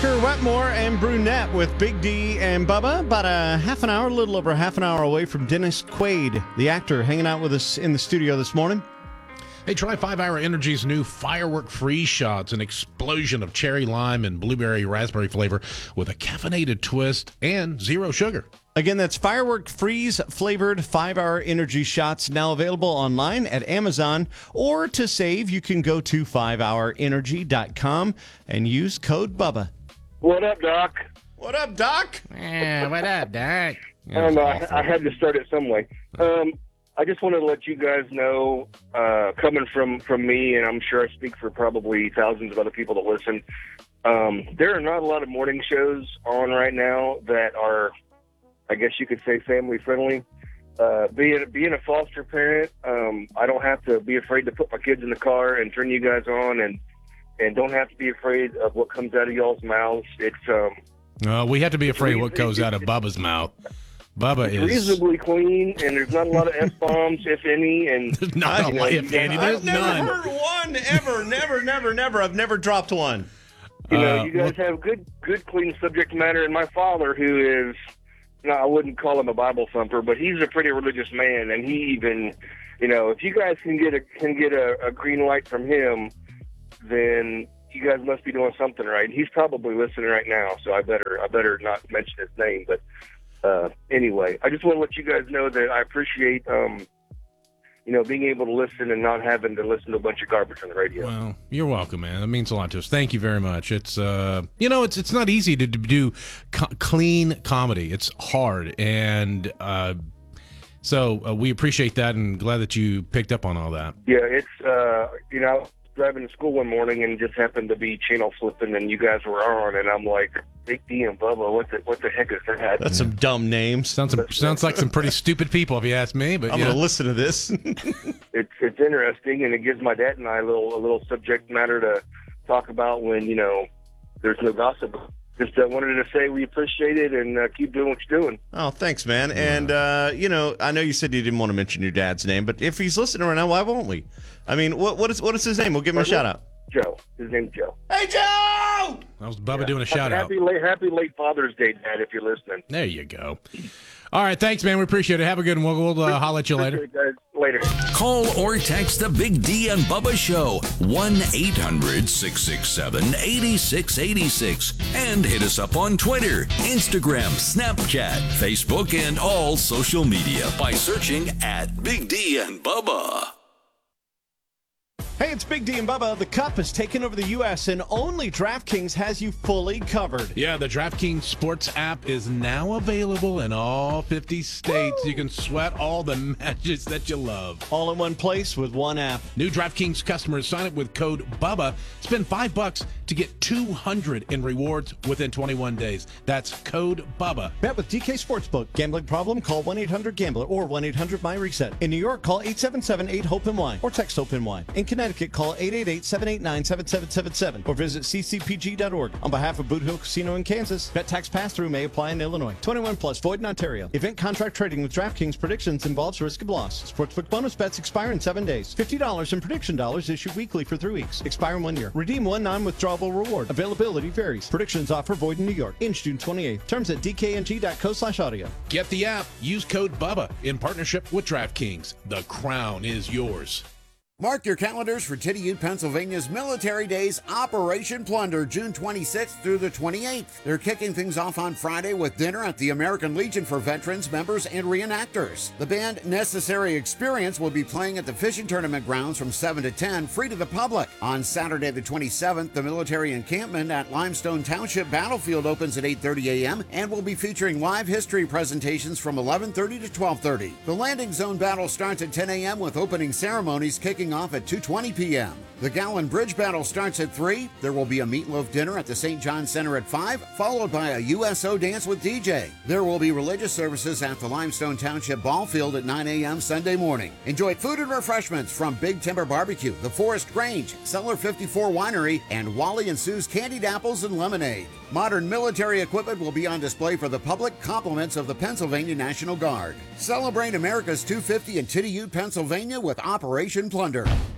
Parker, Wetmore, and Brunette with Big D and Bubba. About a little over half an hour away from Dennis Quaid, the actor, hanging out with us in the studio this morning. Hey, try 5 Hour Energy's new Firework Freeze Shots, an explosion of cherry lime and blueberry raspberry flavor with a caffeinated twist and zero sugar. Again, that's Firework Freeze flavored 5 Hour Energy Shots, now available online at Amazon. Or to save, you can go to 5hourenergy.com and use code BUBBA. What up, Doc? What up, Doc? What up, Doc? I had to start it some way. I just wanted to let you guys know, coming from me, and I'm sure I speak for probably thousands of other people that listen, there are not a lot of morning shows on right now that are, I guess you could say, family friendly. Being a foster parent, I don't have to be afraid to put my kids in the car and turn you guys on, and don't have to be afraid of what comes out of y'all's mouths. It's we have to be afraid of what goes out of Bubba's mouth. Bubba is reasonably clean, and there's not a lot of F-bombs, if any. And there's not a lot, if any. There's none. I've never heard one ever. Never. I've never dropped one. You guys have good, clean subject matter. And my father, who is, I wouldn't call him a Bible thumper, but he's a pretty religious man, and he even, if you guys can get a green light from him, then you guys must be doing something right. He's probably listening right now, so I better not mention his name. But anyway, I just want to let you guys know that I appreciate being able to listen and not having to listen to a bunch of garbage on the radio. Well, you're welcome, man. That means a lot to us. Thank you very much. It's it's not easy to do clean comedy. It's hard, and so we appreciate that, and glad that you picked up on all that. Yeah, it's I was driving to school one morning and just happened to be channel flipping, and you guys were on, and I'm like, Big D and Bubba, what the heck is that? That's some dumb names. Sounds like some pretty stupid people, if you ask me. But I'm going to listen to this. It's interesting, and it gives my dad and I a little subject matter to talk about when there's no gossip. Just wanted to say we appreciate it and keep doing what you're doing. Oh, thanks, man. And I know you said you didn't want to mention your dad's name, but if he's listening right now, why won't we? I mean, what is his name? We'll give him a shout out. Joe. His name's Joe. Hey, Joe! That was Bubba doing a shout out. Happy late Father's Day, Dad, if you're listening. There you go. All right, thanks, man. We appreciate it. Have a good one. We'll holler at you later. Guys. Later. Call or text the Big D and Bubba Show, 1-800-667-8686. And hit us up on Twitter, Instagram, Snapchat, Facebook, and all social media by searching at Big D and Bubba. Hey, it's Big D and Bubba. The Cup has taken over the U.S., and only DraftKings has you fully covered. Yeah, the DraftKings Sports app is now available in all 50 states. Woo! You can sweat all the matches that you love. All in one place with one app. New DraftKings customers sign up with code BUBBA. Spend $5 to get $200 in rewards within 21 days. That's code BUBBA. Bet with DK Sportsbook. Gambling problem? Call 1-800-GAMBLER or 1-800-MY-RESET. In New York, call 877-8-HOPE-NY or text HOPE-NY. In Connecticut, call 888-789-7777 or visit ccpg.org. On behalf of Boot Hill Casino in Kansas, bet tax pass-through may apply in Illinois. 21 plus, void in Ontario. Event contract trading with DraftKings predictions involves risk of loss. Sportsbook bonus bets expire in 7 days. $50 in prediction dollars issued weekly for 3 weeks. Expire in 1 year. Redeem one non-withdrawable reward. Availability varies. Predictions offer void in New York. Ends June 28th. Terms at dkng.co/audio. Get the app. Use code BUBBA in partnership with DraftKings. The crown is yours. Mark your calendars for Titty Ute, Pennsylvania's Military Days Operation Plunder, June 26th through the 28th. They're kicking things off on Friday with dinner at the American Legion for veterans, members, and reenactors. The band Necessary Experience will be playing at the fishing tournament grounds from 7 to 10, free to the public. On Saturday the 27th, the military encampment at Limestone Township Battlefield opens at 8:30 a.m. and will be featuring live history presentations from 11:30 to 12:30. The landing zone battle starts at 10 a.m. with opening ceremonies kicking off at 2:20 p.m. The Gallon Bridge battle starts at 3. There will be a meatloaf dinner at the St. John Center at 5, followed by a USO dance with DJ. There will be religious services at the Limestone Township Ball Field at 9 a.m. Sunday morning. Enjoy food and refreshments from Big Timber Barbecue, the Forest Grange, Cellar 54 Winery, and Wally and Sue's Candied Apples and Lemonade. Modern military equipment will be on display for the public, compliments of the Pennsylvania National Guard. Celebrate America's 250 in Titty Ute, Pennsylvania with Operation Plunder.